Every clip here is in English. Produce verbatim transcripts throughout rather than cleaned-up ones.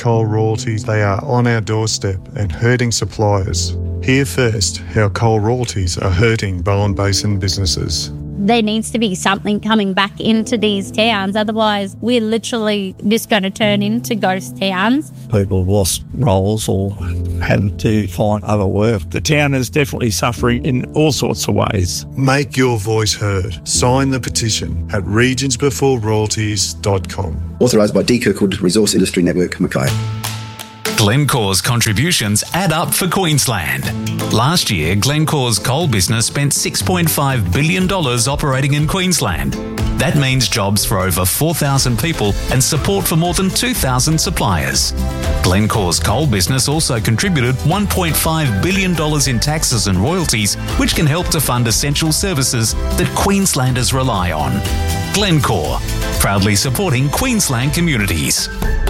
coal royalties, they are on our doorstep and hurting suppliers. Hear first how coal royalties are hurting Bowen Basin businesses. There needs to be something coming back into these towns, otherwise we're literally just going to turn into ghost towns. People have lost roles or had to find other work. The town is definitely suffering in all sorts of ways. Make your voice heard. Sign the petition at regions before royalties dot com. Authorised by D. Kirkwood Resource Industry Network, Mackay. Glencore's contributions add up for Queensland. Last year, Glencore's coal business spent six point five billion dollars operating in Queensland. That means jobs for over four thousand people and support for more than two thousand suppliers. Glencore's coal business also contributed one point five billion dollars in taxes and royalties, which can help to fund essential services that Queenslanders rely on. Glencore, proudly supporting Queensland communities.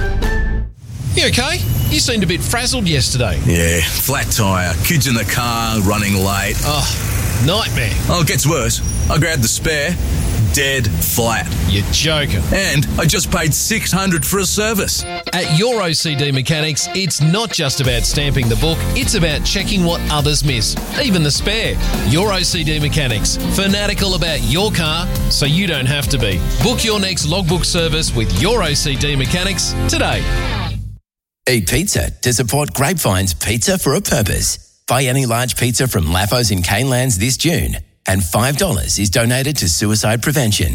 You okay? You seemed a bit frazzled yesterday. Yeah, flat tyre, kids in the car, running late. Oh, nightmare. Oh, it gets worse. I grabbed the spare, dead flat. You're joking. And I just paid six hundred dollars for a service. At Your O C D Mechanics, it's not just about stamping the book, it's about checking what others miss, even the spare. Your O C D Mechanics, fanatical about your car so you don't have to be. Book your next logbook service with Your O C D Mechanics today. Eat pizza to support Grapevine's Pizza for a Purpose. Buy any large pizza from Laffos in Canelands this June, and five dollars is donated to suicide prevention.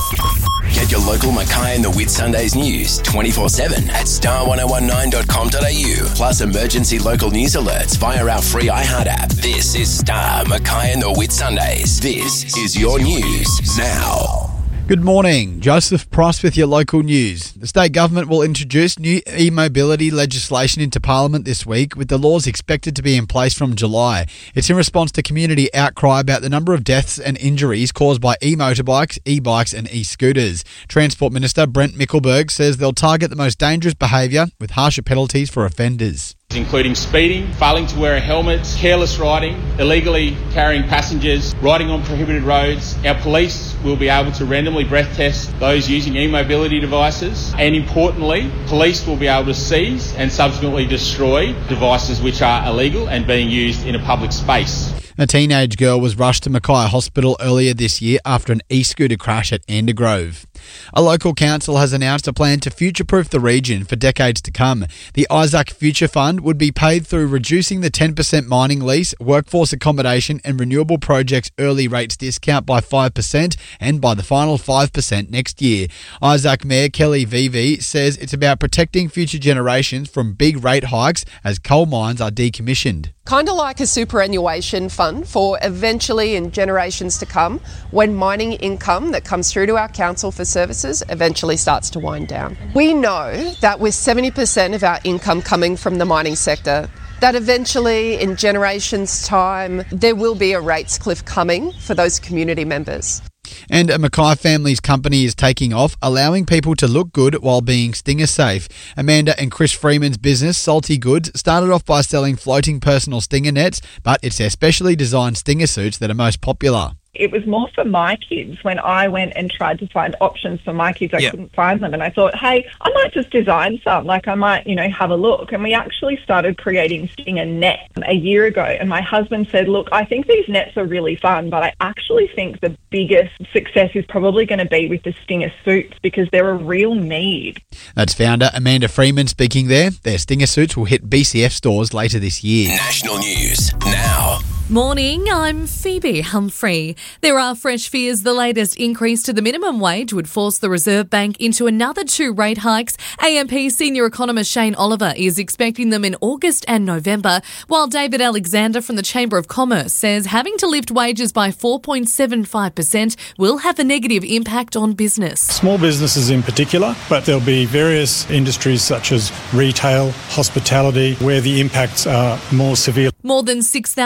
Get your local Mackay and the Whitsundays news twenty-four seven at star ten nineteen dot com dot a u, plus emergency local news alerts via our free iHeart app. This is Star Mackay and the Whitsundays. This is your news now. Good morning. Joseph Price with your local news. The state government will introduce new e-mobility legislation into Parliament this week, with the laws expected to be in place from July. It's in response to community outcry about the number of deaths and injuries caused by e-motorbikes, e-bikes and e-scooters. Transport Minister Brent Mickelberg says they'll target the most dangerous behaviour with harsher penalties for offenders, including speeding, failing to wear a helmet, careless riding, illegally carrying passengers, riding on prohibited roads. Our police will be able to randomly breath test those using e-mobility devices, and importantly, police will be able to seize and subsequently destroy devices which are illegal and being used in a public space. A teenage girl was rushed to Mackay Hospital earlier this year after an e-scooter crash at Andergrove. A local council has announced a plan to future-proof the region for decades to come. The Isaac Future Fund would be paid through reducing the ten percent mining lease, workforce accommodation and renewable projects early rates discount by five percent and by the final five percent next year. Isaac Mayor Kelly Vivi says it's about protecting future generations from big rate hikes as coal mines are decommissioned. Kind of like a superannuation fund for eventually in generations to come, when mining income that comes through to our council for services eventually starts to wind down. We know that with seventy percent of our income coming from the mining sector, that eventually in generations' time there will be a rates cliff coming for those community members. And a Mackay Families company is taking off, allowing people to look good while being stinger safe. Amanda and Chris Freeman's business, Salty Goods, started off by selling floating personal stinger nets, but it's their specially designed stinger suits that are most popular. It was more for my kids. When I went and tried to find options for my kids, I yep. couldn't find them. And I thought, hey, I might just design some. Like I might, you know, have a look. And we actually started creating stinger nets a year ago. And my husband said, look, I think these nets are really fun, but I actually think the biggest success is probably going to be with the stinger suits because they're a real need. That's founder Amanda Freeman speaking there. Their stinger suits will hit B C F stores later this year. National news now. Morning, I'm Phoebe Humphrey. There are fresh fears the latest increase to the minimum wage would force the Reserve Bank into another two rate hikes. A M P senior economist Shane Oliver is expecting them in August and November, while David Alexander from the Chamber of Commerce says having to lift wages by four point seven five percent will have a negative impact on business. Small businesses in particular, but there'll be various industries such as retail, hospitality, where the impacts are more severe. More than six thousand homes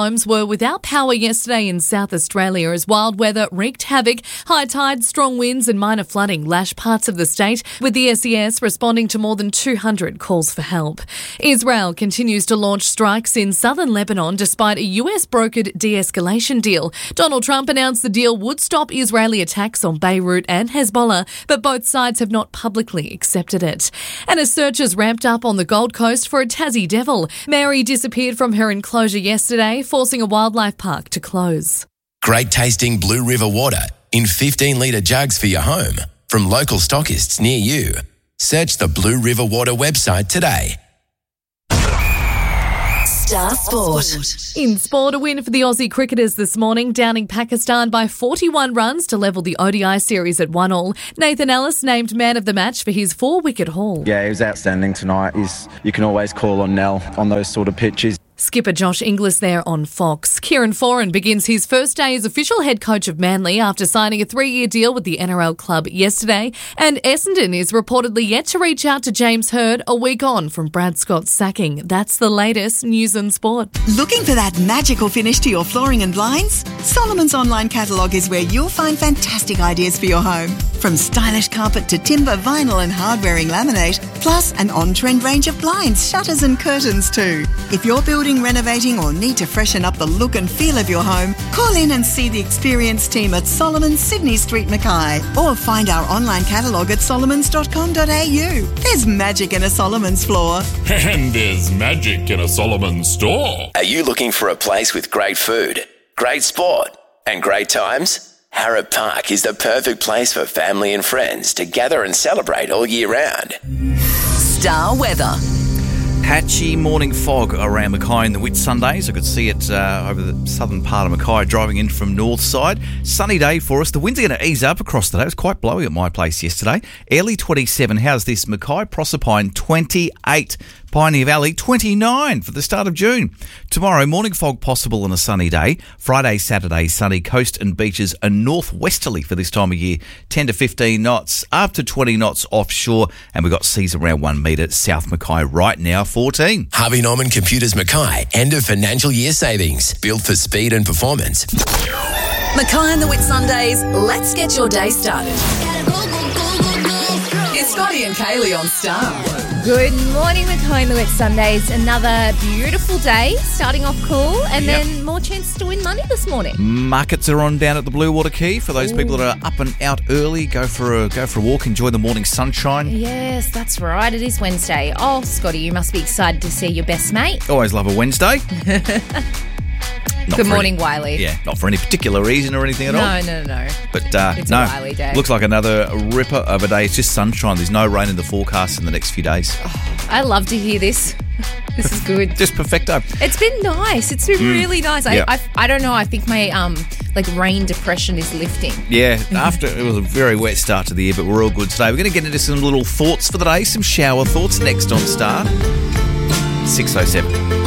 homes were without power yesterday in South Australia as wild weather wreaked havoc. High tide, strong winds and minor flooding lashed parts of the state, with the S E S responding to more than two hundred calls for help. Israel continues to launch strikes in southern Lebanon despite a U S-brokered de-escalation deal. Donald Trump announced the deal would stop Israeli attacks on Beirut and Hezbollah, but both sides have not publicly accepted it. And as searches ramped up on the Gold Coast for a Tassie devil, Mary disappeared from her enclosure yesterday, forcing a wildlife park to close. Great tasting Blue River water in fifteen litre jugs for your home from local stockists near you. Search the Blue River Water website today. Star Sport. In sport, a win for the Aussie cricketers this morning, downing Pakistan by forty-one runs to level the O D I series at one all. Nathan Ellis named man of the match for his four-wicket haul. Yeah, he was outstanding tonight. He's, you can always call on Nell on those sort of pitches. Skipper Josh Inglis there on Fox. Kieran Foran begins his first day as official head coach of Manly after signing a three-year deal with the N R L club yesterday. And Essendon is reportedly yet to reach out to James Hird a week on from Brad Scott's sacking. That's the latest news and sport. Looking for that magical finish to your flooring and blinds? Solomon's online catalogue is where you'll find fantastic ideas for your home. From stylish carpet to timber, vinyl and hard-wearing laminate, plus an on-trend range of blinds, shutters and curtains too. If you're building, renovating or need to freshen up the look and feel of your home, call in and see the experienced team at Solomon's, Sydney Street, Mackay. Or find our online catalogue at solomons dot com dot a u. There's magic in a Solomon's floor. And there's magic in a Solomon's store. Are you looking for a place with great food, great sport and great times? Harrop Park is the perfect place for family and friends to gather and celebrate all year round. Star weather. Patchy morning fog around Mackay in the Whitsundays. I could see it uh, over the southern part of Mackay driving in from north side. Sunny day for us. The winds are going to ease up across the day. It was quite blowy at my place yesterday. Early twenty-seven. How's this? Mackay, Proserpine twenty-eight. Pioneer Valley twenty-nine for the start of June. Tomorrow, morning fog possible on a sunny day. Friday, Saturday, sunny. Coast and beaches are northwesterly for this time of year. ten to fifteen knots, up to twenty knots offshore. And we've got seas around one metre. South Mackay right now, fourteen. Harvey Norman Computers Mackay. End of financial year savings. Built for speed and performance. Mackay and the Whitsundays, let's get your day started. It's Scotty and Kaylee on Star. Good morning, Mackay and the Whitsundays. Another beautiful day, starting off cool, and Yep. then more chances to win money this morning. Markets are on down at the Blue Water Quay. For those Ooh. people that are up and out early, go for a go for a walk, enjoy the morning sunshine. Yes, that's right. It is Wednesday. Oh, Scotty, you must be excited to see your best mate. Always love a Wednesday. Not Good for morning, any, Wiley. Yeah, not for any particular reason or anything at no, all. No, no, no. But uh, it's no, a Wiley day. Looks like another ripper of a day. It's just sunshine. There's no rain in the forecast in the next few days. Oh, I love to hear this. This is good. Just perfecto. It's been nice. It's been mm. really nice. I, yeah. I, I don't know. I think my um like rain depression is lifting. Yeah, after it was a very wet start to the year, but we're all good today. We're going to get into some little thoughts for the day, some shower thoughts next on Star. six oh seven.